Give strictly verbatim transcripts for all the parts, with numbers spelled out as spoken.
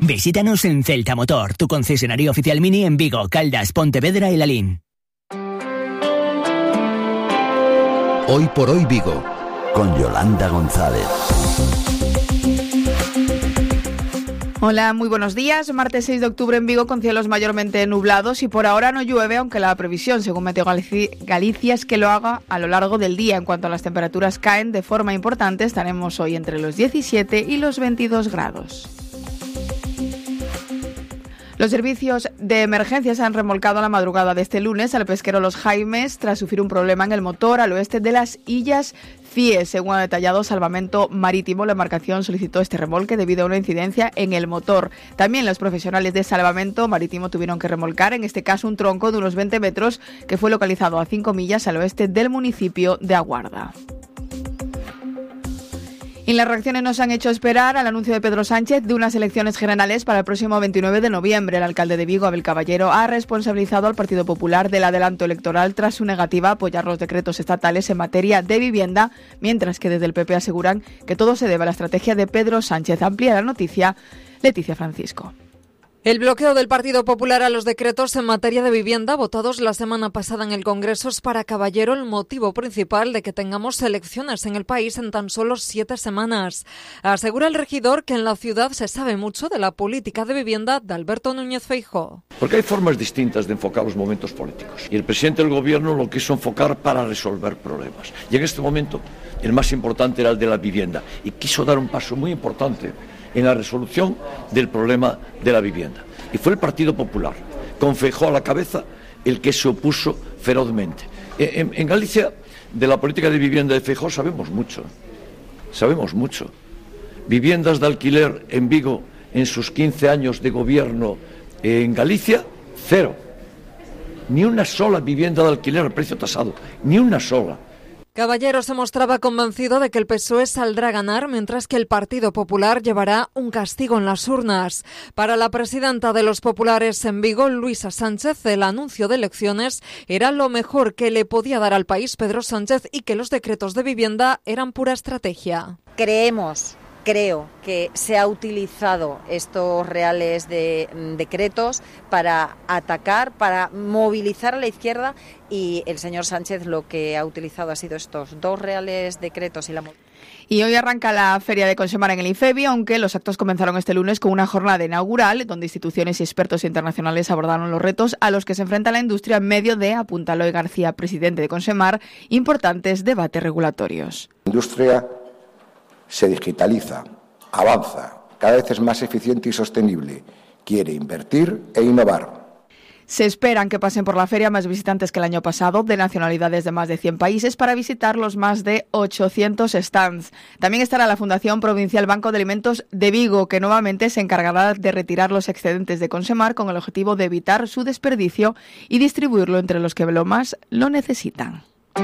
Visítanos en Celta Motor, tu concesionario oficial Mini en Vigo, Caldas, Pontevedra y Lalín. Hoy por hoy Vigo, con Yolanda González. Hola, muy buenos días. Martes seis de octubre en Vigo con cielos mayormente nublados y por ahora no llueve, aunque la previsión, según Meteo Galicia, es que lo haga a lo largo del día. En cuanto a las temperaturas caen de forma importante, estaremos hoy entre los diecisiete y los veintidós grados. Los servicios de emergencia se han remolcado a la madrugada de este lunes al pesquero Los Jaimes tras sufrir un problema en el motor al oeste de las Illas Cíes. Según ha detallado Salvamento Marítimo, la embarcación solicitó este remolque debido a una incidencia en el motor. También los profesionales de Salvamento Marítimo tuvieron que remolcar, en este caso, un tronco de unos veinte metros que fue localizado a cinco millas al oeste del municipio de Aguarda. Y las reacciones nos han hecho esperar al anuncio de Pedro Sánchez de unas elecciones generales para el próximo veintinueve de noviembre. El alcalde de Vigo, Abel Caballero, ha responsabilizado al Partido Popular del adelanto electoral tras su negativa a apoyar los decretos estatales en materia de vivienda, mientras que desde el P P aseguran que todo se debe a la estrategia de Pedro Sánchez. Amplía la noticia Leticia Francisco. El bloqueo del Partido Popular a los decretos en materia de vivienda votados la semana pasada en el Congreso es para Caballero el motivo principal de que tengamos elecciones en el país en tan solo siete semanas. Asegura el regidor que en la ciudad se sabe mucho de la política de vivienda de Alberto Núñez Feijóo. Porque hay formas distintas de enfocar los momentos políticos y el presidente del gobierno lo quiso enfocar para resolver problemas. Y en este momento el más importante era el de la vivienda y quiso dar un paso muy importante en la resolución del problema de la vivienda. Y fue el Partido Popular, con Feijóo a la cabeza, el que se opuso ferozmente. En, en Galicia, de la política de vivienda de Feijóo sabemos mucho, sabemos mucho. Viviendas de alquiler en Vigo en sus quince años de gobierno en Galicia, cero. Ni una sola vivienda de alquiler al precio tasado, ni una sola. Caballero se mostraba convencido de que el P S O E saldrá a ganar, mientras que el Partido Popular llevará un castigo en las urnas. Para la presidenta de los populares en Vigo, Luisa Sánchez, el anuncio de elecciones era lo mejor que le podía dar al país Pedro Sánchez y que los decretos de vivienda eran pura estrategia. Creemos, creo que se ha utilizado estos reales de, decretos para atacar, para movilizar a la izquierda, y el señor Sánchez lo que ha utilizado ha sido estos dos reales decretos y la Y hoy arranca la Feria de Consemar en el IFEBI, aunque los actos comenzaron este lunes con una jornada inaugural donde instituciones y expertos internacionales abordaron los retos a los que se enfrenta la industria en medio de, apunta Eloy García, presidente de Consemar, importantes debates regulatorios. La industria se digitaliza, avanza, cada vez es más eficiente y sostenible, quiere invertir e innovar. Se esperan que pasen por la feria más visitantes que el año pasado, de nacionalidades de más de cien países, para visitar los más de ochocientos stands. También estará la Fundación Provincial Banco de Alimentos de Vigo, que nuevamente se encargará de retirar los excedentes de Consemar con el objetivo de evitar su desperdicio y distribuirlo entre los que lo más lo necesitan.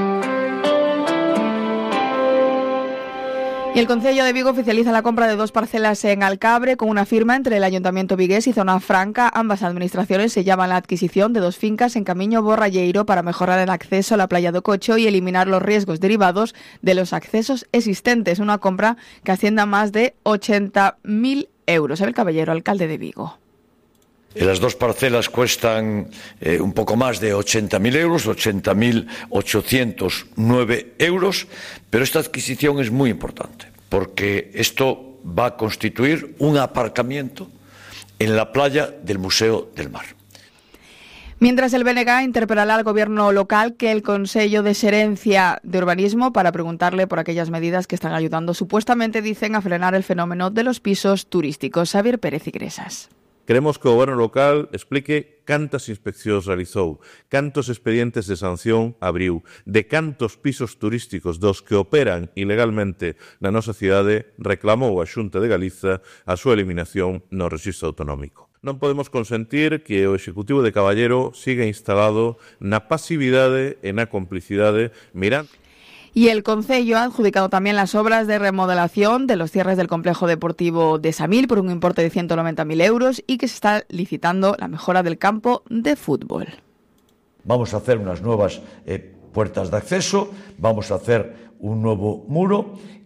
Y el Concello de Vigo oficializa la compra de dos parcelas en Alcabre con una firma entre el Ayuntamiento vigués y Zona Franca. Ambas administraciones sellaban la adquisición de dos fincas en Camiño Borralleiro para mejorar el acceso a la playa do Cocho y eliminar los riesgos derivados de los accesos existentes. Una compra que asciende a más de ochenta mil euros. Abel Caballero, alcalde de Vigo. Las dos parcelas cuestan eh, un poco más de ochenta mil euros, ochenta mil ochocientos nueve euros, pero esta adquisición es muy importante porque esto va a constituir un aparcamiento en la playa del Museo del Mar. Mientras el B N G interpelará al gobierno local que el Consello de Xerencia de Urbanismo para preguntarle por aquellas medidas que están ayudando, supuestamente dicen, a frenar el fenómeno de los pisos turísticos. Xavier Pérez Igresas. Queremos que o goberno local explique cantas inspeccións realizou, cantos expedientes de sanción abriu, de cantos pisos turísticos dos que operan ilegalmente na nosa cidade reclamou a Xunta de Galiza a súa eliminación no rexistro autonómico. Non podemos consentir que o Executivo de Caballero siga instalado na pasividade e na complicidade mirando. Y el Concello ha adjudicado también las obras de remodelación de los cierres del complejo deportivo de Samil por un importe de ciento noventa mil euros y que se está licitando la mejora del campo de fútbol. Vamos a hacer unas nuevas eh, puertas de acceso, vamos a hacer un nuevo muro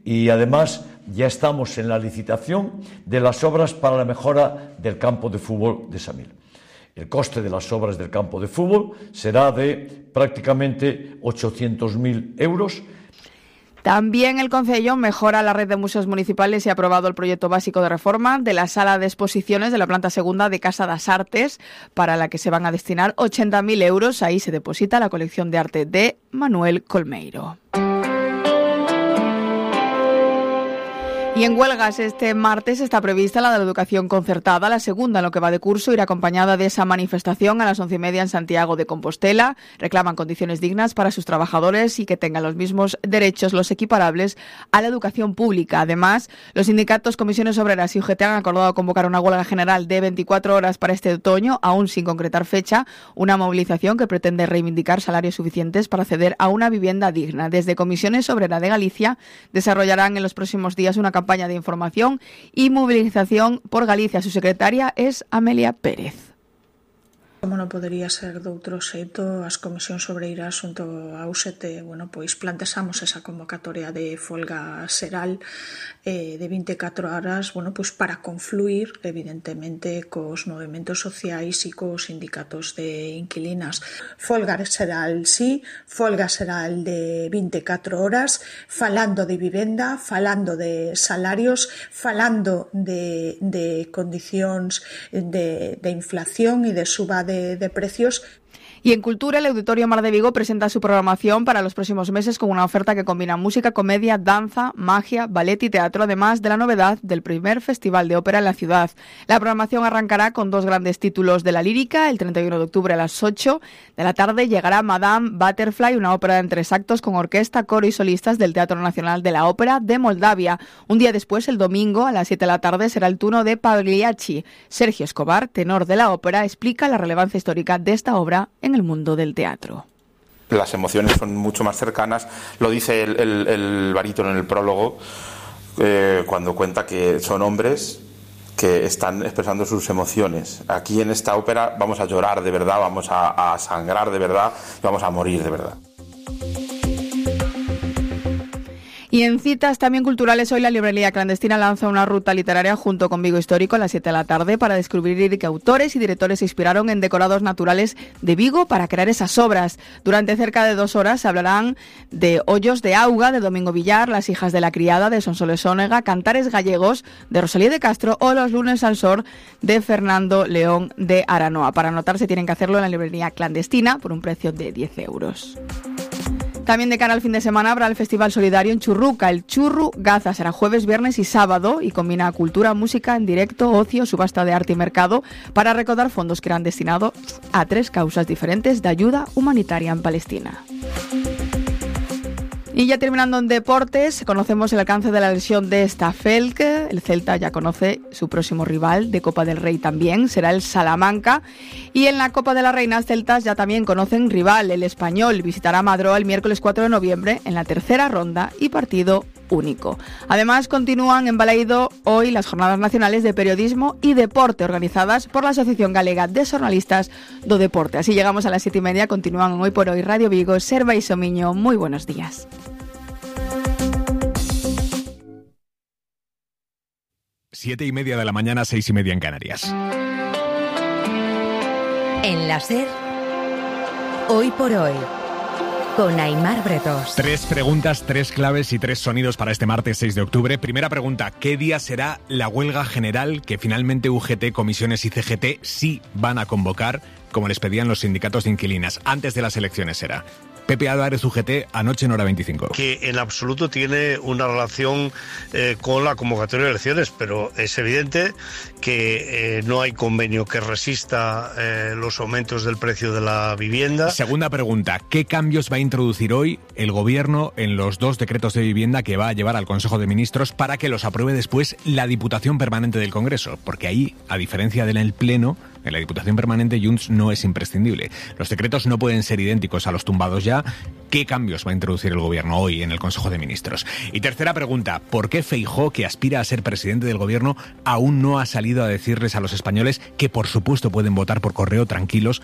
y además ya estamos en la licitación de las obras para la mejora del campo de fútbol de Samil. El coste de las obras del campo de fútbol será de prácticamente ochocientos mil euros. También el Concello mejora la red de museos municipales y ha aprobado el proyecto básico de reforma de la sala de exposiciones de la planta segunda de Casa das Artes, para la que se van a destinar ochenta mil euros. Ahí se deposita la colección de arte de Manuel Colmeiro. Y en huelgas este martes está prevista la de la educación concertada. La segunda, en lo que va de curso, irá acompañada de esa manifestación a las once y media en Santiago de Compostela. Reclaman condiciones dignas para sus trabajadores y que tengan los mismos derechos, los equiparables a la educación pública. Además, los sindicatos, comisiones obreras y U G T han acordado convocar una huelga general de veinticuatro horas para este otoño, aún sin concretar fecha. Una movilización que pretende reivindicar salarios suficientes para acceder a una vivienda digna. Desde Comisiones Obreras de Galicia desarrollarán en los próximos días una campaña de información y movilización por Galicia. Su secretaria es Amelia Pérez. Como non podería ser doutro xeito, as comisións obreiras xunto a U S T, bueno, pois plantexamos esa convocatoria de folga xeral eh, de vinte e catro horas, bueno, pois para confluir evidentemente cos movementos sociais e cos sindicatos de inquilinas. Folga xeral, sí, folga xeral de vinte e catro horas, falando de vivenda, falando de salarios, falando de, de condicións de, de inflación e de suba De, de precios. Y en Cultura, el Auditorio Mar de Vigo presenta su programación para los próximos meses con una oferta que combina música, comedia, danza, magia, ballet y teatro, además de la novedad del primer Festival de Ópera en la ciudad. La programación arrancará con dos grandes títulos de la lírica. El treinta y uno de octubre a las ocho de la tarde llegará Madame Butterfly, una ópera en tres actos con orquesta, coro y solistas del Teatro Nacional de la Ópera de Moldavia. Un día después, el domingo, a las siete de la tarde, será el turno de Pagliacci. Sergio Escobar, tenor de la ópera, explica la relevancia histórica de esta obra en el mundo del teatro. Las emociones son mucho más cercanas, lo dice el, el, el barítono en el prólogo, eh, cuando cuenta que son hombres que están expresando sus emociones. Aquí en esta ópera vamos a llorar de verdad, vamos a, a sangrar de verdad y vamos a morir de verdad. Y en citas también culturales, hoy la librería clandestina lanza una ruta literaria junto con Vigo Histórico a las siete de la tarde para descubrir qué autores y directores se inspiraron en decorados naturales de Vigo para crear esas obras. Durante cerca de dos horas se hablarán de Hoyos de Auga, de Domingo Villar, Las hijas de la criada, de Sonsoles Ónega, Cantares gallegos, de Rosalía de Castro o Los lunes al sol, de Fernando León de Aranoa. Para anotarse tienen que hacerlo en la librería clandestina por un precio de diez euros. También de cara al fin de semana habrá el Festival Solidario en Churruca. El Churru Gaza será jueves, viernes y sábado y combina cultura, música en directo, ocio, subasta de arte y mercado para recaudar fondos que irán destinados a tres causas diferentes de ayuda humanitaria en Palestina. Y ya terminando en deportes, conocemos el alcance de la lesión de Stafelk. El Celta ya conoce su próximo rival de Copa del Rey también, será el Salamanca. Y en la Copa de las Reinas celtas ya también conocen rival, el Español. Visitará Madroa el miércoles cuatro de noviembre en la tercera ronda y partido único. Además, continúan en Balaído hoy las jornadas nacionales de periodismo y deporte organizadas por la Asociación Galega de Xornalistas do Deporte. Así llegamos a las siete y media. Continúan Hoy por Hoy Radio Vigo, Serva y Somiño. Muy buenos días. Siete y media de la mañana, seis y media en Canarias. En la SER, Hoy por Hoy, con Aimar Bretos. Tres preguntas, tres claves y tres sonidos para este martes seis de octubre. Primera pregunta, ¿qué día será la huelga general que finalmente U G T, comisiones y C G T sí van a convocar, como les pedían los sindicatos de inquilinas? Antes de las elecciones será. Pepe Álvarez, U G T, anoche en Hora veinticinco. Que en absoluto tiene una relación eh, con la convocatoria de elecciones, pero es evidente que eh, no hay convenio que resista eh, los aumentos del precio de la vivienda. Segunda pregunta, ¿qué cambios va a introducir hoy el Gobierno en los dos decretos de vivienda que va a llevar al Consejo de Ministros para que los apruebe después la Diputación Permanente del Congreso? Porque ahí, a diferencia del Pleno, en la Diputación Permanente Junts no es imprescindible. Los decretos no pueden ser idénticos a los tumbados ya. ¿Qué cambios va a introducir el Gobierno hoy en el Consejo de Ministros? Y tercera pregunta, ¿por qué Feijóo, que aspira a ser presidente del Gobierno, aún no ha salido a decirles a los españoles que por supuesto pueden votar por correo tranquilos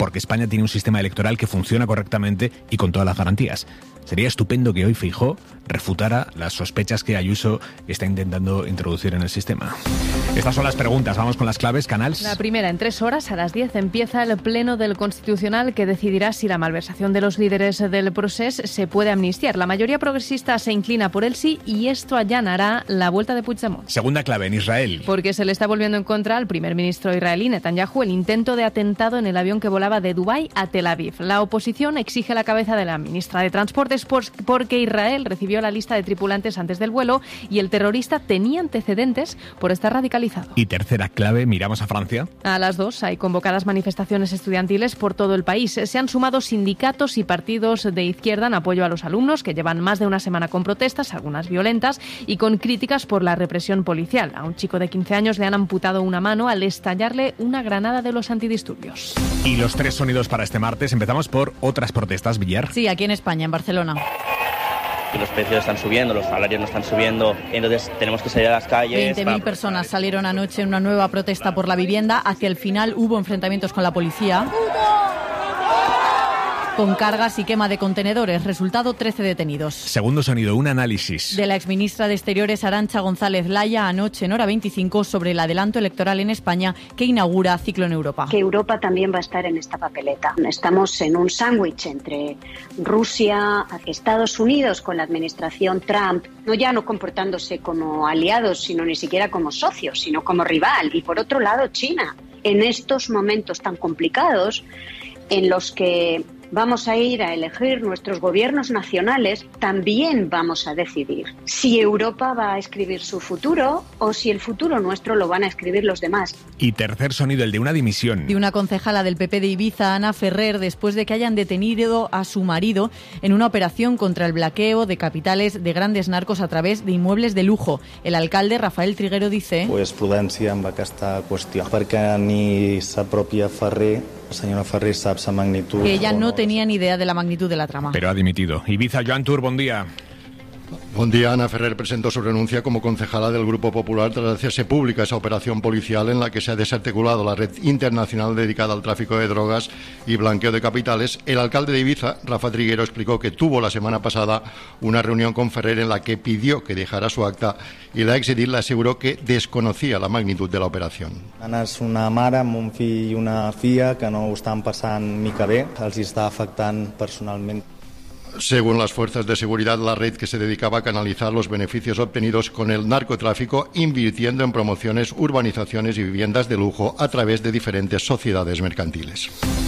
porque España tiene un sistema electoral que funciona correctamente y con todas las garantías. Sería estupendo que hoy Feijóo refutara las sospechas que Ayuso está intentando introducir en el sistema. Estas son las preguntas. Vamos con las claves, Canals. La primera, en tres horas, a las diez, empieza el pleno del Constitucional que decidirá si la malversación de los líderes del procés se puede amnistiar. La mayoría progresista se inclina por el sí y esto allanará la vuelta de Puigdemont. Segunda clave, en Israel. Porque se le está volviendo en contra al primer ministro israelí, Netanyahu, el intento de atentado en el avión que volaba de Dubái a Tel Aviv. La oposición exige la cabeza de la ministra de Transportes porque Israel recibió la lista de tripulantes antes del vuelo y el terrorista tenía antecedentes por estar radicalizado. Y tercera clave, miramos a Francia. A las dos hay convocadas manifestaciones estudiantiles por todo el país. Se han sumado sindicatos y partidos de izquierda en apoyo a los alumnos que llevan más de una semana con protestas, algunas violentas, y con críticas por la represión policial. A un chico de quince años le han amputado una mano al estallarle una granada de los antidisturbios. Y los tres sonidos para este martes. Empezamos por otras protestas, Villar. Sí, aquí en España, en Barcelona. Los precios están subiendo, los salarios no están subiendo, entonces tenemos que salir a las calles. veinte mil personas salieron anoche en una nueva protesta por la vivienda. Hacia el final hubo enfrentamientos con la policía, con cargas y quema de contenedores. Resultado, trece detenidos. Segundo sonido, un análisis. De la exministra de Exteriores, Arantxa González Laya, anoche en Hora veinticinco, sobre el adelanto electoral en España que inaugura ciclo en Europa. Que Europa también va a estar en esta papeleta. Estamos en un sándwich entre Rusia, Estados Unidos con la administración Trump, no ya no comportándose como aliados, sino ni siquiera como socios, sino como rival. Y por otro lado, China. En estos momentos tan complicados en los que vamos a ir a elegir nuestros gobiernos nacionales, también vamos a decidir si Europa va a escribir su futuro o si el futuro nuestro lo van a escribir los demás. Y tercer sonido, el de una dimisión. De una concejala del P P de Ibiza, Ana Ferrer, después de que hayan detenido a su marido en una operación contra el blanqueo de capitales de grandes narcos a través de inmuebles de lujo. El alcalde, Rafael Triguero, dice... Pues prudència amb aquesta qüestió, perquè ni sa pròpia Ferrer, la senyora Ferrer, sap sa magnitud... Que ella no tenía ni idea de la magnitud de la trama. Pero ha dimitido. Ibiza, Joan Tur, buen día. Buen día. Ana Ferrer presentó su renuncia como concejala del Grupo Popular tras hacerse pública esa operación policial en la que se ha desarticulado la red internacional dedicada al tráfico de drogas y blanqueo de capitales. El alcalde de Ibiza, Rafa Triguero, explicó que tuvo la semana pasada una reunión con Ferrer en la que pidió que dejara su acta y la exedil le aseguró que desconocía la magnitud de la operación. Ana és una mare amb un fill i una filla que no ho estan passant mica bé, els hi està afectant personalment. Según las fuerzas de seguridad, la red que se dedicaba a canalizar los beneficios obtenidos con el narcotráfico invirtiendo en promociones, urbanizaciones y viviendas de lujo a través de diferentes sociedades mercantiles.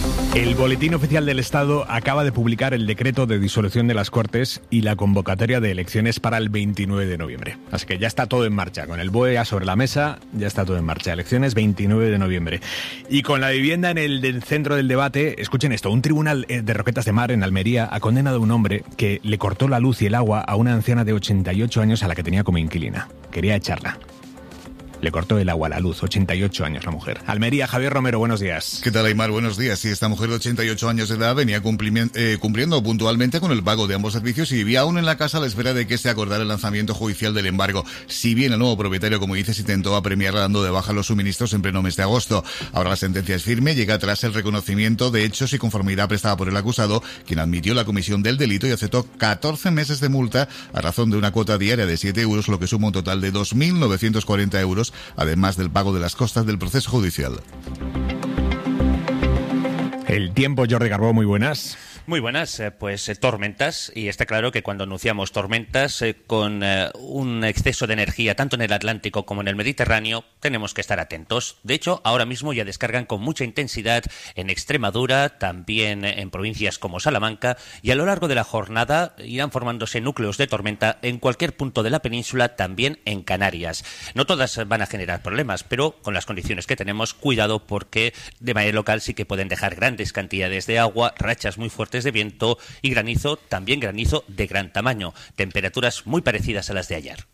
El Boletín Oficial del Estado acaba de publicar el decreto de disolución de las Cortes y la convocatoria de elecciones para el veintinueve de noviembre. Así que ya está todo en marcha. Con el B O E A sobre la mesa, ya está todo en marcha. Elecciones veintinueve de noviembre. Y con la vivienda en el del centro del debate, escuchen esto, un tribunal de Roquetas de Mar en Almería ha condenado a un hombre que le cortó la luz y el agua a una anciana de ochenta y ocho años a la que tenía como inquilina. Quería echarla. Le cortó el agua, la luz, ochenta y ocho años la mujer. Almería, Javier Romero, buenos días. ¿Qué tal, Aymar? Buenos días. Sí, esta mujer de ochenta y ocho años de edad venía eh, cumpliendo puntualmente con el pago de ambos servicios y vivía aún en la casa a la espera de que se acordara el lanzamiento judicial del embargo. Si bien el nuevo propietario, como dices, intentó apremiarla dando de baja los suministros en pleno mes de agosto. Ahora la sentencia es firme, llega tras el reconocimiento de hechos y conformidad prestada por el acusado, quien admitió la comisión del delito y aceptó catorce meses de multa a razón de una cuota diaria de siete euros, lo que suma un total de dos mil novecientos cuarenta euros, además del pago de las costas del proceso judicial. El tiempo, Jordi Carbó, muy buenas. Muy buenas, eh, pues eh, tormentas, y está claro que cuando anunciamos tormentas eh, con eh, un exceso de energía tanto en el Atlántico como en el Mediterráneo, tenemos que estar atentos. De hecho, ahora mismo ya descargan con mucha intensidad en Extremadura, también en provincias como Salamanca, y a lo largo de la jornada irán formándose núcleos de tormenta en cualquier punto de la península, también en Canarias. No todas van a generar problemas, pero con las condiciones que tenemos, cuidado, porque de manera local sí que pueden dejar grandes cantidades de agua, rachas muy fuertes de viento y granizo, también granizo de gran tamaño. Temperaturas muy parecidas a las de ayer.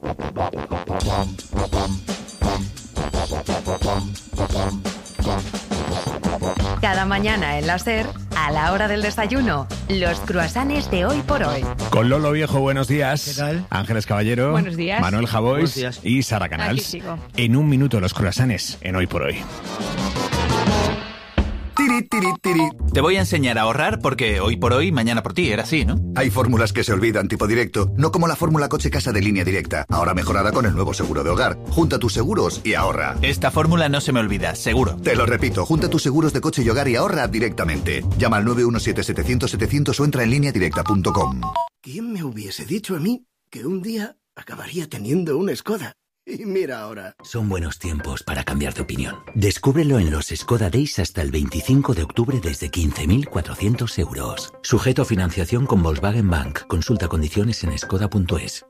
Cada mañana en la SER, a la hora del desayuno, los cruasanes de Hoy por Hoy. Con Lolo Viejo, buenos días. ¿Qué tal? Ángeles Caballero. Buenos días. Manuel Javois Buenos días. y Sara Canals. En un minuto los cruasanes en Hoy por Hoy. tiri, tiri, tiri. Te voy a enseñar a ahorrar porque hoy por hoy, mañana por ti, era así, ¿no? Hay fórmulas que se olvidan, tipo directo, no como la fórmula coche-casa de Línea Directa, ahora mejorada con el nuevo seguro de hogar. Junta tus seguros y ahorra. Esta fórmula no se me olvida, seguro. Te lo repito, junta tus seguros de coche y hogar y ahorra directamente. Llama al nueve uno siete setecientos setecientos o entra en línea directa punto com. ¿Quién me hubiese dicho a mí que un día acabaría teniendo una Skoda? Y mira ahora. Son buenos tiempos para cambiar de opinión. Descúbrelo en los Skoda Days hasta el veinticinco de octubre desde quince mil cuatrocientos euros. Sujeto a financiación con Volkswagen Bank. Consulta condiciones en skoda punto es.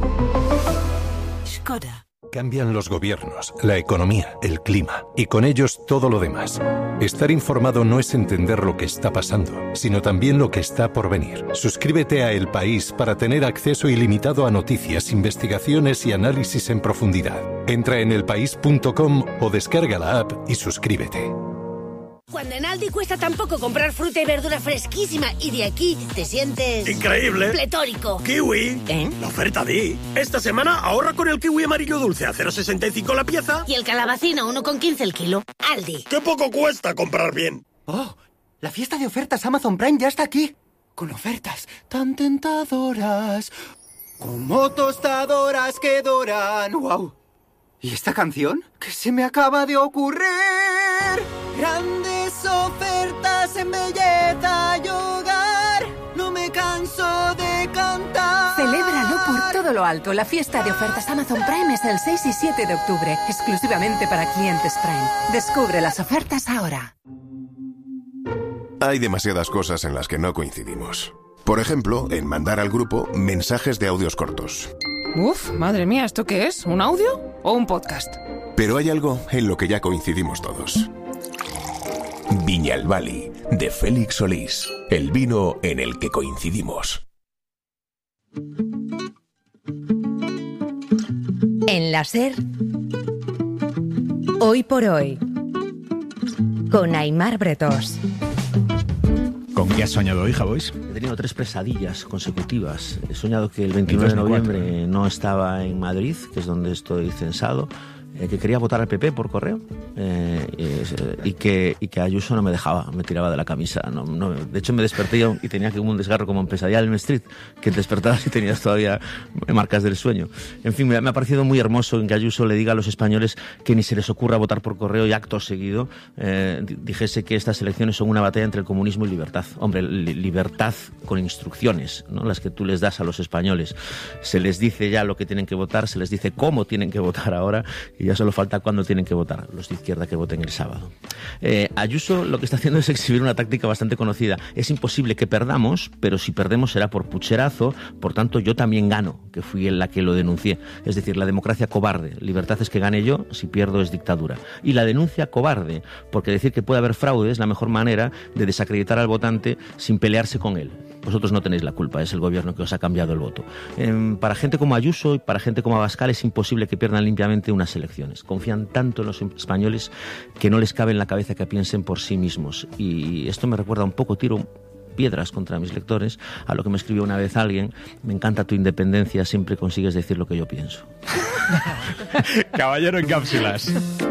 Skoda. Cambian los gobiernos, la economía, el clima y con ellos todo lo demás. Estar informado no es entender lo que está pasando, sino también lo que está por venir. Suscríbete a El País para tener acceso ilimitado a noticias, investigaciones y análisis en profundidad. Entra en elpaís punto com o descarga la app y suscríbete. Cuando en Aldi cuesta tan poco comprar fruta y verdura fresquísima y de aquí te sientes... ¡increíble! ¡Pletórico! ¡Kiwi! ¿Eh? La oferta di. Esta semana ahorra con el kiwi amarillo dulce a cero coma sesenta y cinco la pieza. Y el calabacín a uno con quince el kilo. Aldi. ¡Qué poco cuesta comprar bien! ¡Oh! La fiesta de ofertas Amazon Prime ya está aquí. Con ofertas tan tentadoras como tostadoras que doran. ¡Wow! ¿Y esta canción? ¿Qué se me acaba de ocurrir? Grandes ofertas en belleza y hogar. No me canso de cantar. Celébralo por todo lo alto. La fiesta de ofertas Amazon Prime es el seis y siete de octubre, exclusivamente para clientes Prime. Descubre las ofertas ahora. Hay demasiadas cosas en las que no coincidimos. Por ejemplo, en mandar al grupo mensajes de audios cortos. Uf, madre mía, ¿esto qué es? ¿Un audio o un podcast? Pero hay algo en lo que ya coincidimos todos. Viñalbali, de Félix Solís. El vino en el que coincidimos. En la SER, Hoy por Hoy, con Aimar Bretós. ¿Con qué has soñado hoy, Javois? He tenido tres pesadillas consecutivas. He soñado que el veintinueve de noviembre no estaba en Madrid, que es donde estoy censado, eh, que quería votar al P P por correo eh, y, y, que, y que Ayuso no me dejaba, me tiraba de la camisa. No, no, de hecho, me desperté y, y tenía como un desgarro como en Pesadilla en Elm Street, que despertabas y tenías todavía marcas del sueño. En fin, me, me ha parecido muy hermoso en que Ayuso le diga a los españoles que ni se les ocurra votar por correo y acto seguido eh, dijese que estas elecciones son una batalla entre el comunismo y libertad. Hombre, li- libertad con instrucciones, ¿no? Las que tú les das a los españoles. Se les dice ya lo que tienen que votar, se les dice cómo tienen que votar ahora y ya solo falta cuándo tienen que votar, los de izquierda que voten el sábado. Eh, Ayuso lo que está haciendo es exhibir una táctica bastante conocida. Es imposible que perdamos, pero si perdemos será por pucherazo, por tanto yo también gano, que fui la que lo denuncié. Es decir, la democracia cobarde. Libertad es que gane yo, si pierdo es dictadura. Y la denuncia cobarde, porque decir que puede haber fraude es la mejor manera de desacreditar al votante sin pelearse con él. Vosotros no tenéis la culpa, es el gobierno que os ha cambiado el voto. Eh, para gente como Ayuso y para gente como Abascal es imposible que pierdan limpiamente unas elecciones. Confían tanto en los españoles que no les cabe en la cabeza que piensen por sí mismos. Y esto me recuerda un poco, tiro piedras contra mis lectores, a lo que me escribió una vez alguien: me encanta tu independencia, siempre consigues decir lo que yo pienso. Caballero en cápsulas.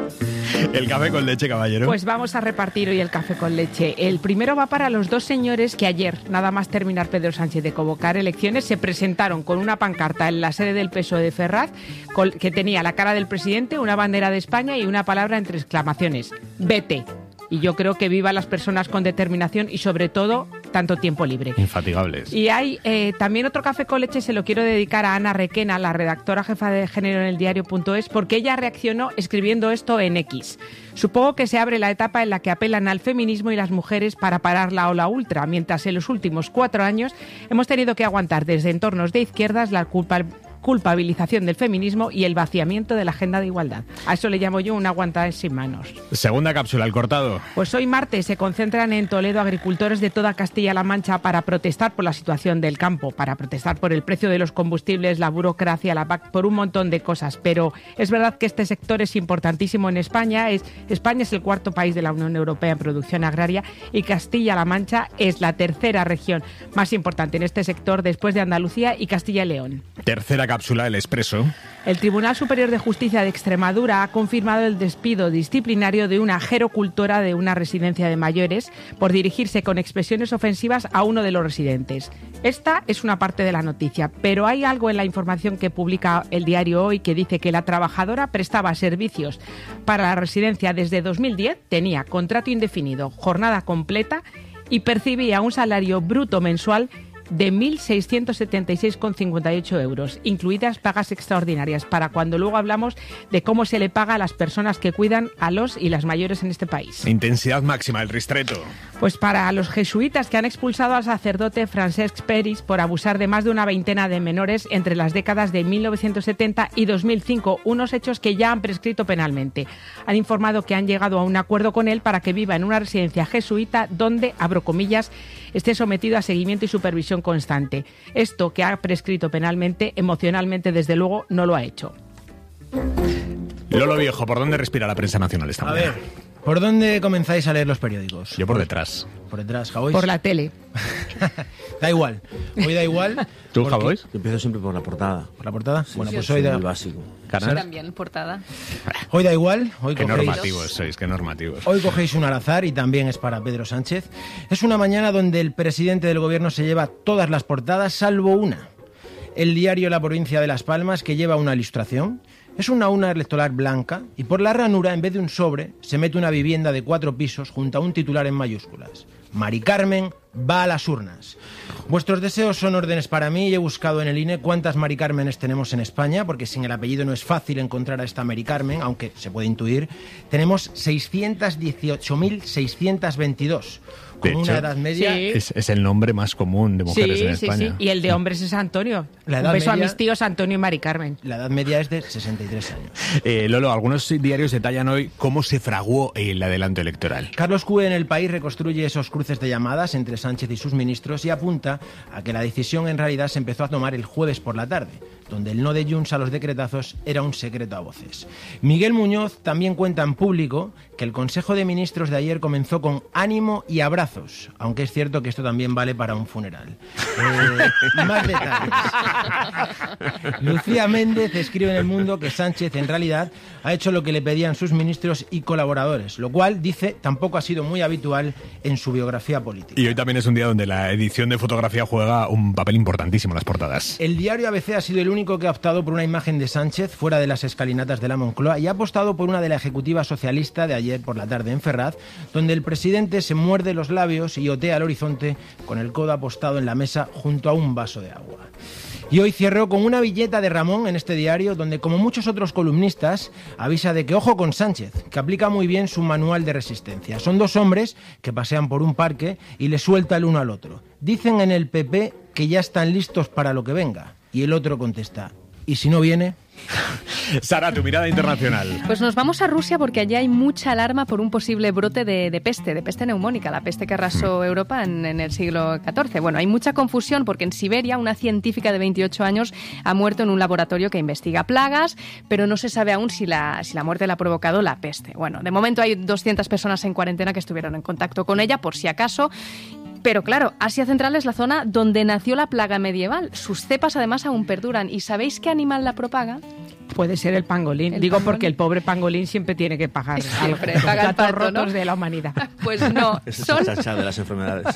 El café con leche, caballero. Pues vamos a repartir hoy el café con leche. El primero va para los dos señores que ayer, nada más terminar Pedro Sánchez de convocar elecciones, se presentaron con una pancarta en la sede del P S O E de Ferraz que tenía la cara del presidente, una bandera de España y una palabra entre exclamaciones: vete. Y yo creo que viva las personas con determinación y, sobre todo, tanto tiempo libre. Infatigables. Y hay eh, también otro café con leche, se lo quiero dedicar a Ana Requena, la redactora jefa de género en el diario punto es, porque ella reaccionó escribiendo esto en X. Supongo que se abre la etapa en la que apelan al feminismo y las mujeres para parar la ola ultra, mientras en los últimos cuatro años hemos tenido que aguantar desde entornos de izquierdas la culpa culpabilización del feminismo y el vaciamiento de la agenda de igualdad. A eso le llamo yo una aguantada sin manos. Segunda cápsula, el cortado. Pues hoy martes se concentran en Toledo agricultores de toda Castilla-La Mancha para protestar por la situación del campo, para protestar por el precio de los combustibles, la burocracia, la P A C, por un montón de cosas. Pero es verdad que este sector es importantísimo en España. Es, España es el cuarto país de la Unión Europea en producción agraria y Castilla-La Mancha es la tercera región más importante en este sector después de Andalucía y Castilla y León. Tercera cápsula, El Expreso. El Tribunal Superior de Justicia de Extremadura ha confirmado el despido disciplinario de una gerocultora de una residencia de mayores por dirigirse con expresiones ofensivas a uno de los residentes. Esta es una parte de la noticia, pero hay algo en la información que publica el diario Hoy que dice que la trabajadora prestaba servicios para la residencia desde dos mil diez, tenía contrato indefinido, jornada completa y percibía un salario bruto mensual de mil seiscientos setenta y seis coma cincuenta y ocho euros, incluidas pagas extraordinarias, para cuando luego hablamos de cómo se le paga a las personas que cuidan a los y las mayores en este país. Intensidad máxima, el ristreto. Pues para los jesuitas que han expulsado al sacerdote Francesc Peris por abusar de más de una veintena de menores entre las décadas de mil novecientos setenta y dos mil cinco, unos hechos que ya han prescrito penalmente. Han informado que han llegado a un acuerdo con él para que viva en una residencia jesuita donde, abro comillas, esté sometido a seguimiento y supervisión constante. Esto, que ha prescrito penalmente, emocionalmente, desde luego, no lo ha hecho. Lolo Viejo, ¿por dónde respira la prensa nacional esta mañana? A ver, ¿por dónde comenzáis a leer los periódicos? Yo por detrás. Por detrás, Javois. Por la tele. Da igual. Hoy da igual. ¿Tú, Javois? Yo empiezo siempre por la portada. ¿Por la portada? Sí, bueno, sí, pues sí, hoy da... muy básico. Yo también, portada. Hoy da igual. Hoy qué cogéis... normativos sois, qué normativos. Hoy cogéis un al azar y también es para Pedro Sánchez. Es una mañana donde el presidente del gobierno se lleva todas las portadas, salvo una. El diario La Provincia de Las Palmas, que lleva una ilustración. Es una urna electoral blanca y por la ranura, en vez de un sobre, se mete una vivienda de cuatro pisos junto a un titular en mayúsculas. Mari Carmen va a las urnas. Vuestros deseos son órdenes para mí y he buscado en el I N E cuántas Mari Cármenes tenemos en España, porque sin el apellido no es fácil encontrar a esta Mari Carmen, aunque se puede intuir. Tenemos seiscientos dieciocho mil seiscientos veintidós. Con De hecho, una edad media... Sí. es, es el nombre más común de mujeres Sí, en sí, España. sí. Y el de hombres es Antonio. La Un edad beso media- a mis tíos Antonio y Mari Carmen. La edad media es de sesenta y tres años. Eh, Lolo, algunos diarios detallan hoy cómo se fraguó el adelanto electoral. Carlos Cue en El País reconstruye esos cruces de llamadas entre Sánchez y sus ministros y apunta a que la decisión en realidad se empezó a tomar el jueves por la tarde, donde el no de Junts a los decretazos era un secreto a voces. Miguel Muñoz también cuenta en público que el Consejo de Ministros de ayer comenzó con ánimo y abrazos, aunque es cierto que esto también vale para un funeral. Eh, más detalles. Lucía Méndez escribe en El Mundo que Sánchez en realidad ha hecho lo que le pedían sus ministros y colaboradores, lo cual, dice, tampoco ha sido muy habitual en su biografía política. Y hoy también es un día donde la edición de fotografía juega un papel importantísimo en las portadas. El diario A B C ha sido el único que ha optado por una imagen de Sánchez fuera de las escalinatas de la Moncloa y ha apostado por una de la ejecutiva socialista de ayer por la tarde en Ferraz, donde el presidente se muerde los labios y otea al horizonte con el codo apostado en la mesa junto a un vaso de agua. Y hoy cierro con una viñeta de Ramón en este diario, donde, como muchos otros columnistas, avisa de que ojo con Sánchez, que aplica muy bien su manual de resistencia. Son dos hombres que pasean por un parque y le suelta el uno al otro. Dicen en el P P que ya están listos para lo que venga. Y el otro contesta, ¿y si no viene? Sara, tu mirada internacional. Pues nos vamos a Rusia porque allí hay mucha alarma por un posible brote de, de peste, de peste neumónica, la peste que arrasó Europa en, en el siglo catorce. Bueno, hay mucha confusión porque en Siberia una científica de veintiocho años ha muerto en un laboratorio que investiga plagas, pero no se sabe aún si la, si la muerte la ha provocado la peste. Bueno, de momento hay doscientas personas en cuarentena que estuvieron en contacto con ella, por si acaso. Pero claro, Asia Central es la zona donde nació la plaga medieval. Sus cepas además aún perduran. ¿Y sabéis qué animal la propaga? Puede ser el pangolín. ¿El Digo pangolín? porque el pobre pangolín siempre tiene que pagar Siempre, algo. paga el Platos pato, ¿no? rotos de la humanidad. Pues no, Esa son, es la chacha de las enfermedades.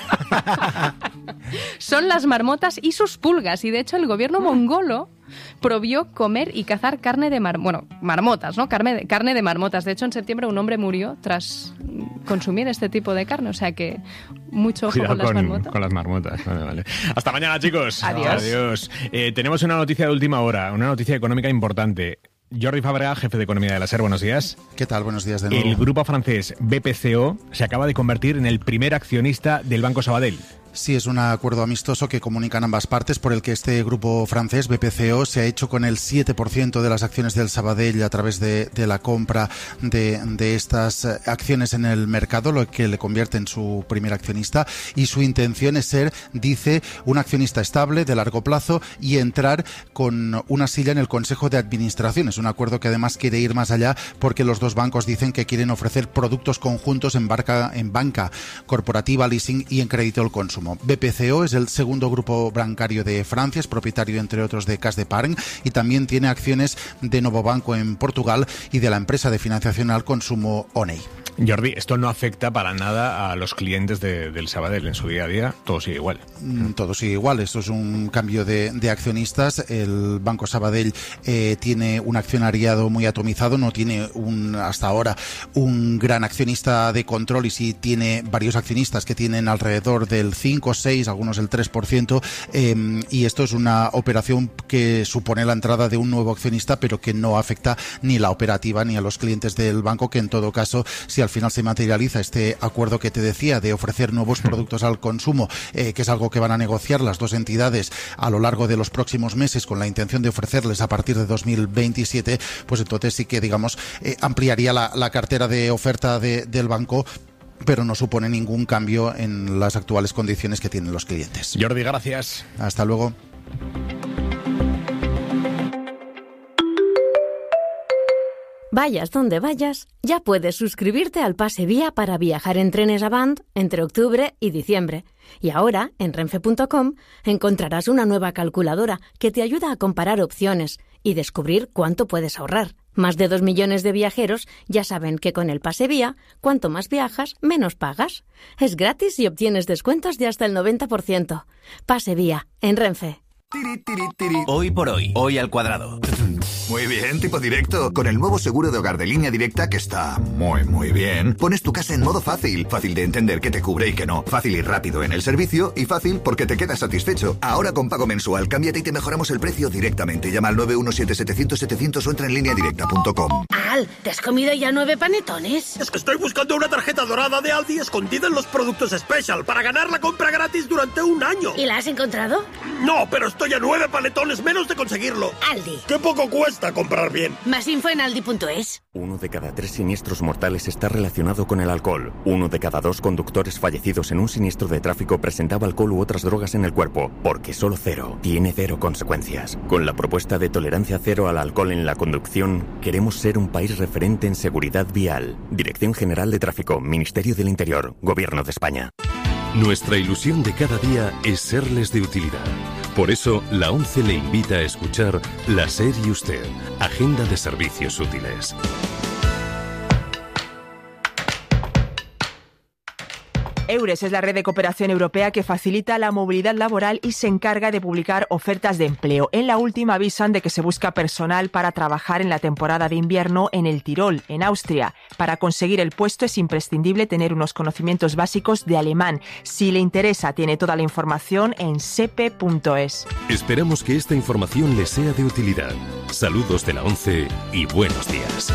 son las marmotas y sus pulgas. Y de hecho el gobierno mongolo prohibió comer y cazar carne de mar... bueno, marmotas, ¿no? Carne de, carne de marmotas. De hecho, en septiembre un hombre murió tras consumir este tipo de carne. O sea que mucho ojo Cuidado con las con, marmotas. con las marmotas. Vale, vale. Hasta mañana, chicos. Adiós. Adiós. Eh, tenemos una noticia de última hora, una noticia económica importante. Jordi Fàbrega, jefe de Economía de la SER, buenos días. ¿Qué tal? Buenos días de nuevo. El grupo francés B P C O se acaba de convertir en el primer accionista del Banco Sabadell. Sí, es un acuerdo amistoso que comunican ambas partes por el que este grupo francés, B P C O, se ha hecho con el siete por ciento de las acciones del Sabadell a través de, de la compra de, de estas acciones en el mercado, lo que le convierte en su primer accionista. Y su intención es ser, dice, un accionista estable de largo plazo y entrar con una silla en el Consejo de Administración. Es un acuerdo que además quiere ir más allá porque los dos bancos dicen que quieren ofrecer productos conjuntos en, barca, en banca corporativa, leasing y en crédito al consumo. consumo. B P C O es el segundo grupo bancario de Francia, es propietario entre otros de Caisse d'Epargne y también tiene acciones de Novo Banco en Portugal y de la empresa de financiación al consumo Oney. Jordi, esto no afecta para nada a los clientes de, del Sabadell en su día a día, todo sigue igual. Mm, todo sigue igual, esto es un cambio de, de accionistas. El Banco Sabadell eh, tiene un accionariado muy atomizado, no tiene un, hasta ahora un gran accionista de control y sí tiene varios accionistas que tienen alrededor del cinco, seis, algunos el tres por ciento eh, y esto es una operación que supone la entrada de un nuevo accionista pero que no afecta ni la operativa ni a los clientes del banco, que en todo caso, si al final se materializa este acuerdo que te decía de ofrecer nuevos productos al consumo, eh, que es algo que van a negociar las dos entidades a lo largo de los próximos meses con la intención de ofrecerles a partir de dos mil veintisiete, pues entonces sí que, digamos, eh, ampliaría la, la cartera de oferta de, del banco, pero no supone ningún cambio en las actuales condiciones que tienen los clientes. Jordi, gracias. Hasta luego. Vayas donde vayas, ya puedes suscribirte al Pase Vía para viajar en trenes Avant entre octubre y diciembre. Y ahora, en renfe punto com, encontrarás una nueva calculadora que te ayuda a comparar opciones y descubrir cuánto puedes ahorrar. Más de dos millones de viajeros ya saben que con el Pase Vía, cuanto más viajas, menos pagas. Es gratis y obtienes descuentos de hasta el noventa por ciento. Pase Vía, en Renfe. Hoy por hoy, hoy al cuadrado. Muy bien, tipo directo. Con el nuevo seguro de hogar de Línea Directa, que está muy, muy bien, pones tu casa en modo fácil. Fácil de entender qué te cubre y qué no. Fácil y rápido en el servicio y fácil porque te quedas satisfecho. Ahora con pago mensual, cámbiate y te mejoramos el precio directamente. Llama al nueve uno siete setecientos setecientos o entra en línea directa punto com. Al, ¿te has comido ya nueve panetones? Es que estoy buscando una tarjeta dorada de Aldi escondida en los productos Special para ganar la compra gratis durante un año. ¿Y la has encontrado? No, pero estoy a nueve panetones menos de conseguirlo. Aldi. ¡Qué poco cuesta comprar bien! Más info en aldi punto es. Uno de cada tres siniestros mortales está relacionado con el alcohol. Uno de cada dos conductores fallecidos en un siniestro de tráfico presentaba alcohol u otras drogas en el cuerpo, porque solo cero tiene cero consecuencias. Con la propuesta de tolerancia cero al alcohol en la conducción, queremos ser un país referente en seguridad vial. Dirección General de Tráfico, Ministerio del Interior, Gobierno de España. Nuestra ilusión de cada día es serles de utilidad. Por eso, la ONCE le invita a escuchar La SER y Usted, Agenda de Servicios Útiles. EURES es la red de cooperación europea que facilita la movilidad laboral y se encarga de publicar ofertas de empleo. En la última avisan de que se busca personal para trabajar en la temporada de invierno en el Tirol, en Austria. Para conseguir el puesto es imprescindible tener unos conocimientos básicos de alemán. Si le interesa, tiene toda la información en sepe punto es. Esperamos que esta información le sea de utilidad. Saludos de la ONCE y buenos días.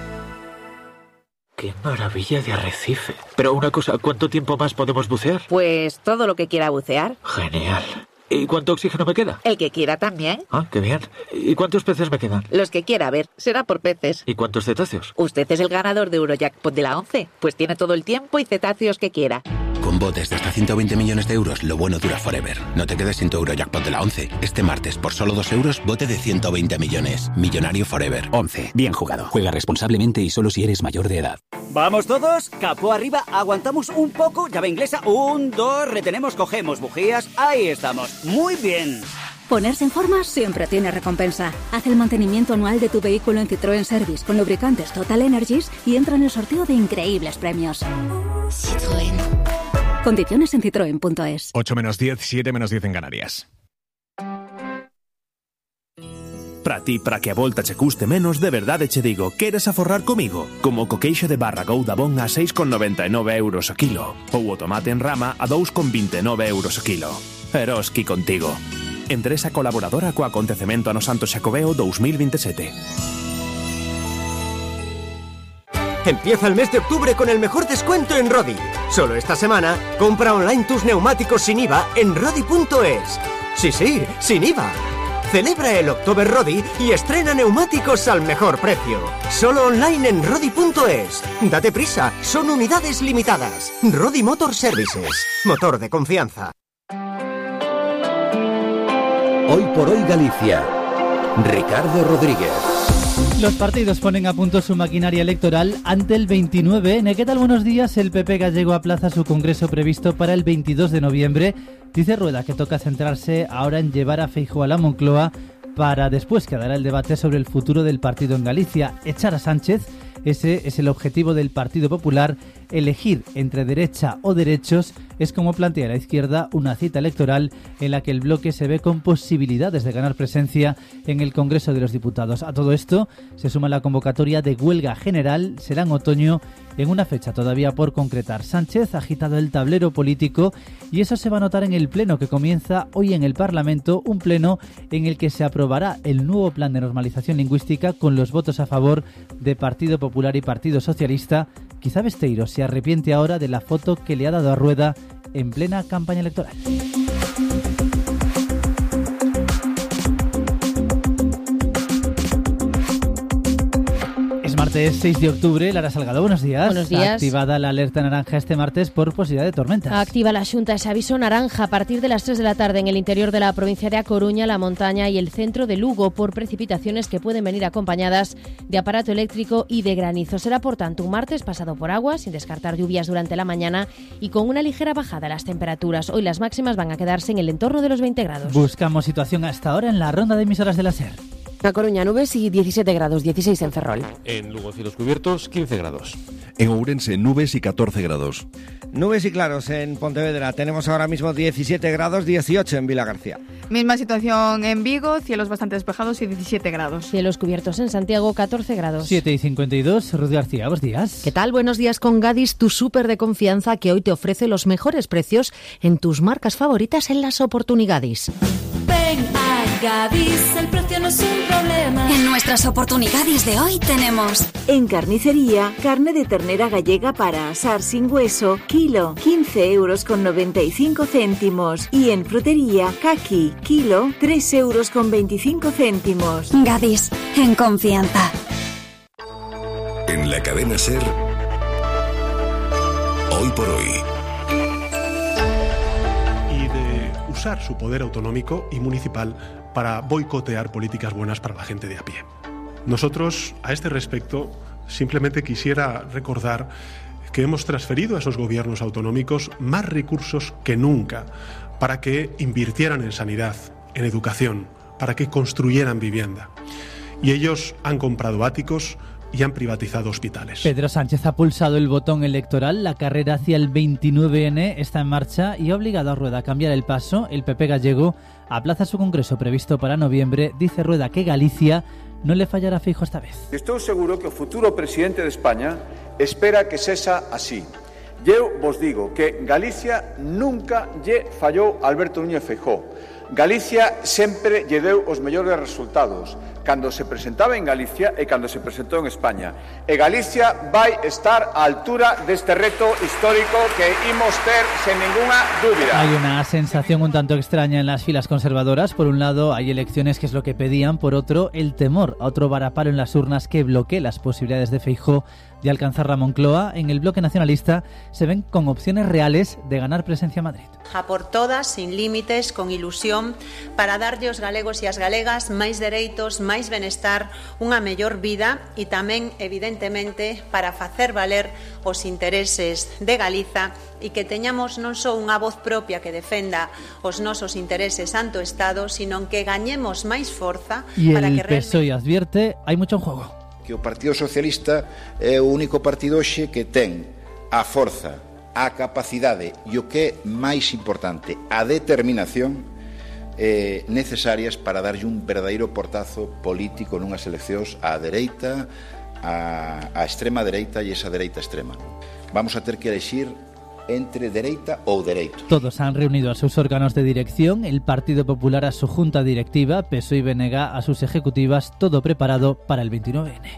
¡Qué maravilla de arrecife! Pero una cosa, ¿cuánto tiempo más podemos bucear? Pues todo lo que quiera bucear. Genial. ¿Y cuánto oxígeno me queda? El que quiera también. Ah, qué bien. ¿Y cuántos peces me quedan? Los que quiera, a ver, será por peces. ¿Y cuántos cetáceos? Usted es el ganador de Eurojackpot de la ONCE, pues tiene todo el tiempo y cetáceos que quiera. Con botes de hasta ciento veinte millones de euros, lo bueno dura forever. No te quedes sin tu Eurojackpot de la ONCE. Este martes, por solo dos euros, bote de ciento veinte millones. Millonario forever. ONCE. Bien jugado. Juega responsablemente y solo si eres mayor de edad. ¡Vamos todos! Capó arriba, aguantamos un poco, llave inglesa, un, dos, retenemos, cogemos bujías, ahí estamos. ¡Muy bien! Ponerse en forma siempre tiene recompensa. Haz el mantenimiento anual de tu vehículo en Citroën Service con lubricantes Total Energies y entra en el sorteo de increíbles premios. Citroën. Condiciones en citroen punto es. ocho menos diez, siete menos diez en Canarias. Para ti, para que a volta che custe menos, de verdade che digo, queres aforrar comigo? Como o coqueixo de barra Goudabón a seis con noventa e nove euros o kilo, ou o tomate en rama a dous con vinte e nove euros o kilo. Eroski contigo. Empresa colaboradora co acontecemento Ano Santo Xacobeo dos mil veintisiete. Empieza el mes de octubre con el mejor descuento en Rodi. Solo esta semana, compra online tus neumáticos sin I V A en rodi punto es. Sí, sí, sin I V A. Celebra el October Rodi y estrena neumáticos al mejor precio. Solo online en rodi punto es. Date prisa, son unidades limitadas. Rodi Motor Services, motor de confianza. Hoy por hoy Galicia. Ricardo Rodríguez. Los partidos ponen a punto su maquinaria electoral ante el veintinueve ene. ¿Qué tal? Buenos días. El P P gallego aplaza su congreso previsto para el veintidós de noviembre. Dice Rueda que toca centrarse ahora en llevar a Feijóo a la Moncloa para después que dará el debate sobre el futuro del partido en Galicia. Echar a Sánchez, ese es el objetivo del Partido Popular. Elegir entre derecha o derechos es como plantea la izquierda una cita electoral en la que el bloque se ve con posibilidades de ganar presencia en el Congreso de los Diputados. A todo esto se suma la convocatoria de huelga general, será en otoño, en una fecha todavía por concretar. Sánchez ha agitado el tablero político y eso se va a notar en el pleno que comienza hoy en el Parlamento, un pleno en el que se aprobará el nuevo plan de normalización lingüística con los votos a favor de Partido Popular y Partido Socialista. Quizá Besteiro se arrepiente ahora de la foto que le ha dado a Rueda en plena campaña electoral. Martes seis de octubre, Lara Salgado, buenos días. Buenos días. Activada la alerta naranja este martes por posibilidad de tormentas. Activa la Xunta ese aviso naranja a partir de las tres de la tarde en el interior de la provincia de A Coruña, la montaña y el centro de Lugo por precipitaciones que pueden venir acompañadas de aparato eléctrico y de granizo. Será por tanto un martes pasado por agua, sin descartar lluvias durante la mañana y con una ligera bajada en las temperaturas. Hoy las máximas van a quedarse en el entorno de los veinte grados. Buscamos situación hasta ahora en la ronda de emisoras de la SER. A Coruña, nubes y diecisiete grados, dieciséis en Ferrol. En Lugo, cielos cubiertos, quince grados. En Ourense, nubes y catorce grados. Nubes y claros en Pontevedra. Tenemos ahora mismo diecisiete grados, dieciocho en Vilagarcía. Misma situación en Vigo, cielos bastante despejados y diecisiete grados. Cielos cubiertos en Santiago, catorce grados. siete y cincuenta y dos, Ruth García, buenos días. ¿Qué tal? Buenos días con Gadis, tu súper de confianza que hoy te ofrece los mejores precios en tus marcas favoritas en las oportunidades. Ven a Gadis, el precio no es un problema. En nuestras oportunidades de hoy tenemos: en carnicería, carne de ternera gallega para asar sin hueso, kilo, quince euros con noventa y cinco céntimos. Y en frutería, caqui, kilo, tres euros con veinticinco céntimos. Gadis, en confianza. En la cadena SER, hoy por hoy. Usar su poder autonómico y municipal para boicotear políticas buenas para la gente de a pie. Nosotros, a este respecto, simplemente quisiera recordar que hemos transferido a esos gobiernos autonómicos más recursos que nunca para que invirtieran en sanidad, en educación, para que construyeran vivienda. Y ellos han comprado áticos y han privatizado hospitales. Pedro Sánchez ha pulsado el botón electoral. La carrera hacia el veintinueve ene está en marcha y ha obligado a Rueda a cambiar el paso. El P P gallego aplaza su congreso previsto para noviembre. Dice Rueda que Galicia non le fallará a Feijóo esta vez. Estou seguro que o futuro presidente de España espera que sexa así. Eu vos digo que Galicia nunca lle fallou a Alberto Núñez Feijóo. Galicia sempre lle deu os mellores resultados cando se presentaba en Galicia e cando se presentou en España. E Galicia vai estar á altura deste reto histórico que imos ter sen ninguna dúbida. Hay una sensación un tanto extraña en las filas conservadoras. Por un lado, hay elecciones, que es lo que pedían. Por otro, el temor a otro varapalo en las urnas que bloquee las posibilidades de Feijóo de alcanzar la Moncloa. En el bloque nacionalista se ven con opciones reales de ganar presencia en Madrid. A por todas, sin límites, con ilusión, para darlle aos galegos e as galegas máis dereitos, máis benestar, unha mellor vida e tamén, evidentemente, para facer valer os intereses de Galiza e que teñamos non só unha voz propia que defenda os nosos intereses ante o Estado, sino que gañemos máis forza y para el que P S O E realmente... advierte, hai moito en juego. Que o Partido Socialista é o único partido hoxe que ten a forza, a capacidade e o que é máis importante, a determinación eh, necesarias para darlle un verdadeiro portazo político nunhas eleccións á dereita, á, á extrema dereita e esa dereita extrema. Vamos a ter que elegir entre dereita ou dereito. Todos han reunido a sus órganos de dirección, el Partido Popular a su junta directiva, P S O E y B N G a sus ejecutivas, todo preparado para el veintinueve ene.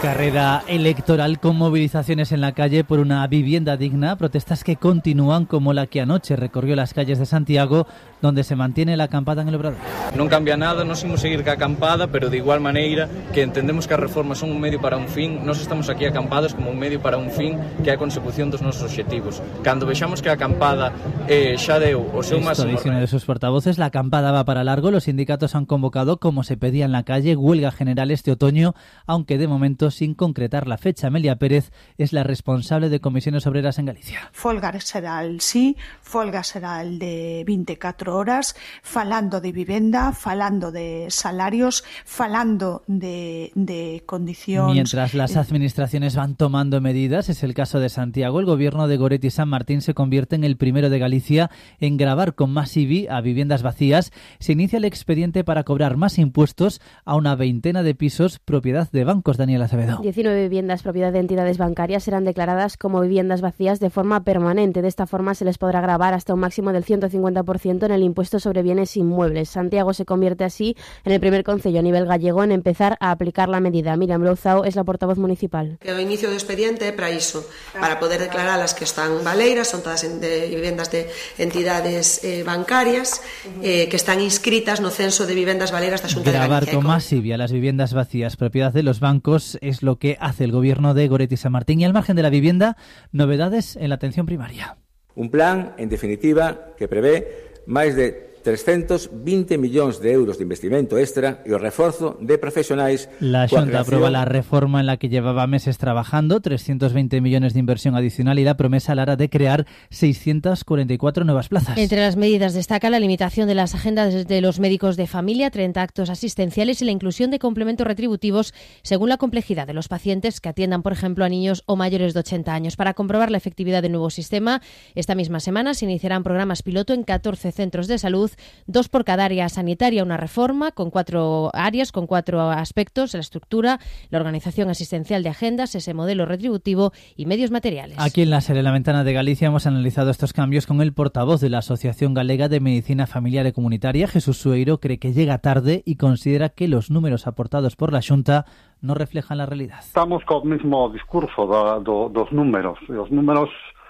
Carrera electoral con movilizaciones en la calle por una vivienda digna, protestas que continúan como la que anoche recorrió las calles de Santiago, donde se mantiene la acampada en el Obrador. Non cambia nada, nos imos seguir ca acampada, pero de igual maneira que entendemos que as reformas son un medio para un fin, nós estamos aquí acampados como un medio para un fin que é a consecución dos nosos obxectivos. Cando vexamos que a acampada eh, xa deu o seu Esto máximo... dice uno de sus portavoces, la acampada va para largo, los sindicatos han convocado, como se pedía en la calle, huelga general este otoño, aunque de momento sin concretar la fecha. Amelia Pérez es la responsable de Comisiones Obreras en Galicia. Folga será el sí, folga será el de veinticuatro horas, falando de vivenda, falando de salarios, falando de, de condicións... Mientras las administraciones van tomando medidas, es el caso de Santiago, el gobierno de Goretti San Martín se convierte en el primero de Galicia en gravar con más I B I a viviendas vacías. Se inicia el expediente para cobrar más impuestos a una veintena de pisos propiedad de bancos. Daniela Acevedo. diecinueve viviendas propiedad de entidades bancarias serán declaradas como viviendas vacías de forma permanente. De esta forma se les podrá gravar hasta un máximo del ciento cincuenta por ciento en el impuesto sobre bienes inmuebles. Santiago se convierte así en el primer concello a nivel gallego en empezar a aplicar la medida. Miriam Louzao es la portavoz municipal. O inicio do expediente é para iso, para poder declarar as que están baleiras, son todas de vivendas de entidades eh, bancarias eh, que están inscritas no censo de vivendas baleiras da Xunta de Galicia. Gravar con más I B I a las viviendas vacías propiedad de los bancos es lo que hace el gobierno de Goretti San Martín. Y al margen de la vivienda, novedades en la atención primaria. Un plan, en definitiva, que prevé máis de trescentos veinte millóns de euros de investimento extra e o reforzo de profesionais. La Xunta aprueba la reforma en la que llevaba meses trabajando, trescientos veinte millones de inversión adicional y la promesa a la hora de crear seiscientas cuarenta y cuatro nuevas plazas. Entre las medidas destaca la limitación de las agendas de los médicos de familia, treinta actos asistenciales y la inclusión de complementos retributivos según la complejidad de los pacientes que atiendan, por ejemplo, a niños o mayores de ochenta años. Para comprobar la efectividad del nuevo sistema, esta misma semana se iniciarán programas piloto en catorce centros de salud, dos por cada área sanitaria, una reforma con cuatro áreas, con cuatro aspectos: la estructura, la organización asistencial de agendas, ese modelo retributivo y medios materiales. Aquí en la Sede La Ventana de Galicia hemos analizado estos cambios con el portavoz de la Asociación Galega de Medicina Familiar y Comunitaria, Jesús Sueiro. Cree que llega tarde y considera que los números aportados por la Xunta no reflejan la realidad. Estamos co mismo discurso da, do, dos números. Os números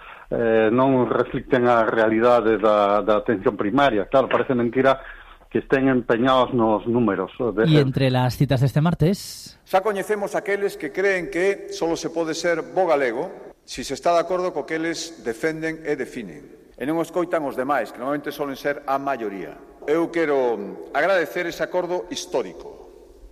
Eh, non reflicten a realidade da, da atención primaria. Claro, parece mentira que estén empeñados nos números. De... Y entre las citas de este martes... Xa coñecemos aqueles que creen que solo se pode ser bo galego si se está de acordo co que eles defenden e definen. E non escoitan os demais, que normalmente solen ser a maioría. Eu quero agradecer ese acordo histórico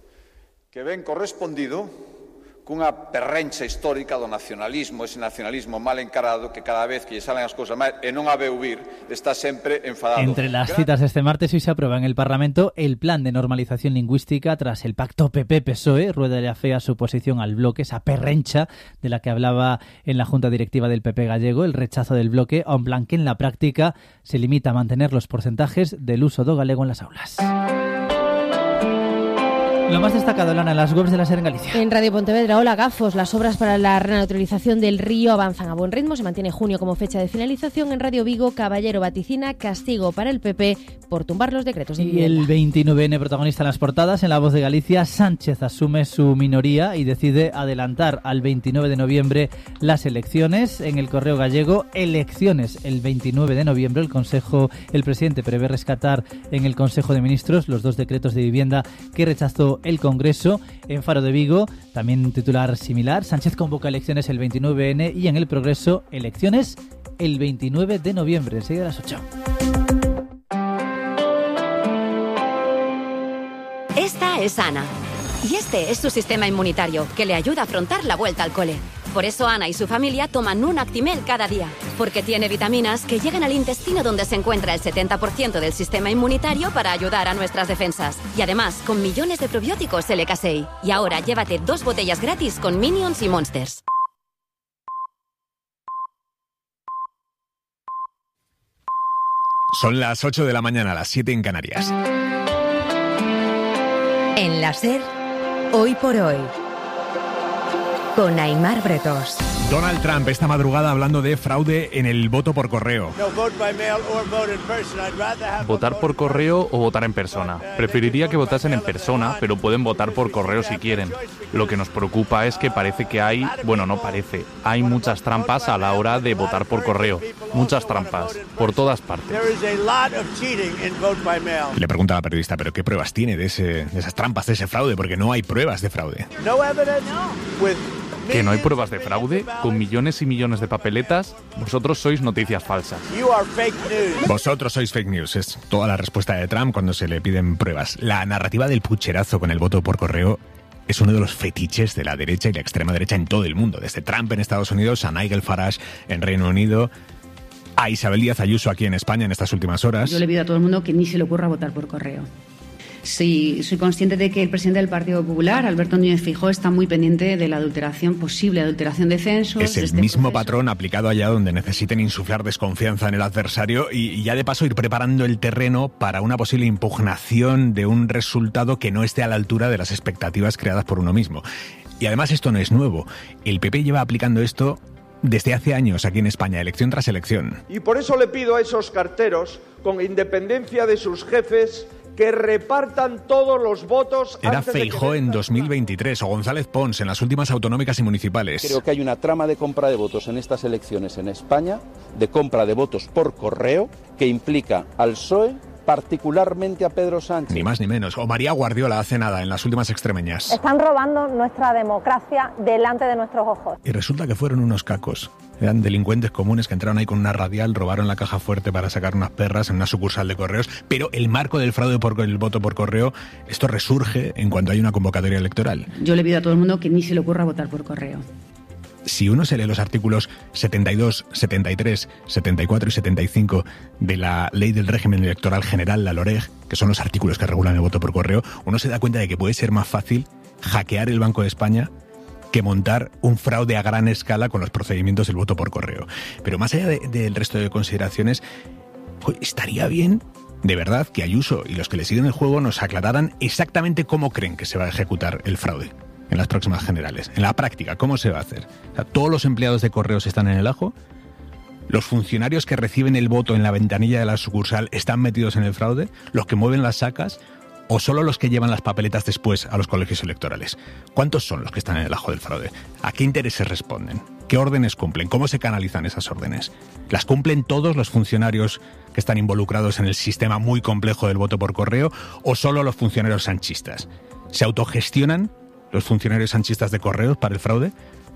que ven correspondido cunha perrencha histórica do nacionalismo, ese nacionalismo mal encarado que cada vez que lle salen as cousas mal e non a ve huir, está sempre enfadado. Entre las citas de este martes hoy se aprueba en el Parlamento el plan de normalización lingüística tras el pacto P P P S O E. Rueda le afea su posición al bloque, esa perrencha de la que hablaba en la Junta Directiva del P P gallego, el rechazo del bloque a un plan que en la práctica se limita a mantener los porcentajes del uso do galego en las aulas. Lo más destacado, Lana, en las webs de la SER en Galicia. En Radio Pontevedra, hola gafos, las obras para la renaturalización del río avanzan a buen ritmo, se mantiene junio como fecha de finalización. En Radio Vigo, Caballero vaticina castigo para el P P por tumbar los decretos de vivienda. Y el veintinueve ene protagonista en las portadas, en La Voz de Galicia, Sánchez asume su minoría y decide adelantar al veintinueve de noviembre las elecciones. En el Correo Gallego, elecciones el veintinueve de noviembre. El Consejo, el presidente prevé rescatar en el Consejo de Ministros los dos decretos de vivienda que rechazó el Congreso. En Faro de Vigo, también titular similar, Sánchez convoca elecciones el veintinueve ene y en El Progreso, elecciones el veintinueve de noviembre, enseguida a las ocho. Esta es Ana y este es su sistema inmunitario que le ayuda a afrontar la vuelta al cole. Por eso Ana y su familia toman un Actimel cada día, porque tiene vitaminas que llegan al intestino donde se encuentra el setenta por ciento del sistema inmunitario para ayudar a nuestras defensas. Y además, con millones de probióticos L K S E I. Y ahora llévate dos botellas gratis con Minions y Monsters. Son las ocho de la mañana, las siete en Canarias. En la SER, hoy por hoy, con Aimar Bretos. Donald Trump esta madrugada hablando de fraude en el voto por correo. Votar por correo o votar en persona. Preferiría que votasen en persona, pero pueden votar por correo si quieren. Lo que nos preocupa es que parece que hay, bueno, no parece, hay muchas trampas a la hora de votar por correo. Muchas trampas, por todas partes. Le pregunta a la periodista, ¿pero qué pruebas tiene de, ese, de esas trampas, de ese fraude? Porque no hay pruebas de fraude. ¿Que no hay pruebas de fraude? ¿Con millones y millones de papeletas? Vosotros sois noticias falsas. Vosotros sois fake news. Es toda la respuesta de Trump cuando se le piden pruebas. La narrativa del pucherazo con el voto por correo es uno de los fetiches de la derecha y la extrema derecha en todo el mundo. Desde Trump en Estados Unidos a Nigel Farage en Reino Unido, a Isabel Díaz Ayuso aquí en España en estas últimas horas. Yo le pido a todo el mundo que ni se le ocurra votar por correo. Sí, soy consciente de que el presidente del Partido Popular, Alberto Núñez Feijóo, está muy pendiente de la adulteración, posible adulteración de censos. Es el este mismo proceso. patrón aplicado allá donde necesiten insuflar desconfianza en el adversario y, y ya de paso ir preparando el terreno para una posible impugnación de un resultado que no esté a la altura de las expectativas creadas por uno mismo. Y además esto no es nuevo. El P P lleva aplicando esto desde hace años aquí en España, elección tras elección. Y por eso le pido a esos carteros, con independencia de sus jefes, que repartan todos los votos. Era Feijóo en dos mil veintitrés o González Pons en las últimas autonómicas y municipales. Creo que hay una trama de compra de votos en estas elecciones en España, de compra de votos por correo, que implica al P S O E, particularmente a Pedro Sánchez. Ni más ni menos. O María Guardiola hace nada en las últimas extremeñas. Están robando nuestra democracia delante de nuestros ojos. Y resulta que fueron unos cacos. Eran delincuentes comunes que entraron ahí con una radial, robaron la caja fuerte para sacar unas perras en una sucursal de correos. Pero el marco del fraude por el voto por correo, esto resurge en cuanto hay una convocatoria electoral. Yo le pido a todo el mundo que ni se le ocurra votar por correo. Si uno se lee los artículos setenta y dos, setenta y tres, setenta y cuatro y setenta y cinco de la Ley del Régimen Electoral General, la LOREG, que son los artículos que regulan el voto por correo, uno se da cuenta de que puede ser más fácil hackear el Banco de España que montar un fraude a gran escala con los procedimientos del voto por correo. Pero más allá de, del resto de consideraciones, estaría bien, de verdad, que Ayuso y los que le siguen el juego nos aclararan exactamente cómo creen que se va a ejecutar el fraude en las próximas generales. En la práctica, ¿cómo se va a hacer? O sea, ¿todos los empleados de correos están en el ajo? ¿Los funcionarios que reciben el voto en la ventanilla de la sucursal están metidos en el fraude? ¿Los que mueven las sacas? ¿O solo los que llevan las papeletas después a los colegios electorales? ¿Cuántos son los que están en el ajo del fraude? ¿A qué intereses responden? ¿Qué órdenes cumplen? ¿Cómo se canalizan esas órdenes? ¿Las cumplen todos los funcionarios que están involucrados en el sistema muy complejo del voto por correo o solo los funcionarios sanchistas? ¿Se autogestionan los funcionarios sanchistas de correos para el fraude?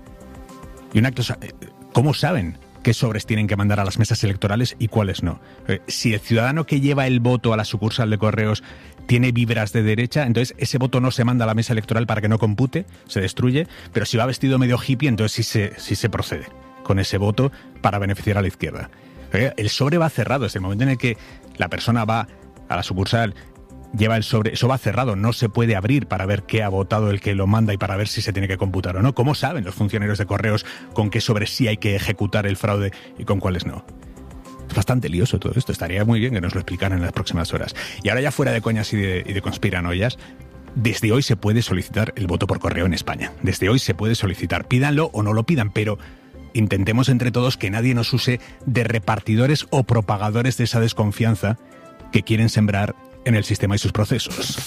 Y una cosa, ¿cómo saben qué sobres tienen que mandar a las mesas electorales y cuáles no? Si el ciudadano que lleva el voto a la sucursal de correos tiene vibras de derecha, entonces ese voto no se manda a la mesa electoral para que no compute, se destruye, pero si va vestido medio hippie, entonces sí se, sí se procede con ese voto para beneficiar a la izquierda. El sobre va cerrado, desde el momento en el que la persona va a la sucursal, lleva el sobre, eso va cerrado, no se puede abrir para ver qué ha votado el que lo manda y para ver si se tiene que computar o no. ¿Cómo saben los funcionarios de correos con qué sobre sí hay que ejecutar el fraude y con cuáles no? Es bastante lioso todo esto, estaría muy bien que nos lo explicaran en las próximas horas. Y ahora ya fuera de coñas y de, y de conspiranoias, desde hoy se puede solicitar el voto por correo en España. Desde hoy se puede solicitar, pídanlo o no lo pidan, pero intentemos entre todos que nadie nos use de repartidores o propagadores de esa desconfianza que quieren sembrar en el sistema y sus procesos.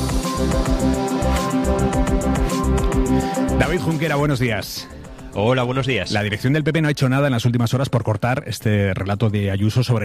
David Junquera, buenos días. Hola, buenos días. La dirección del P P no ha hecho nada en las últimas horas por cortar este relato de Ayuso sobre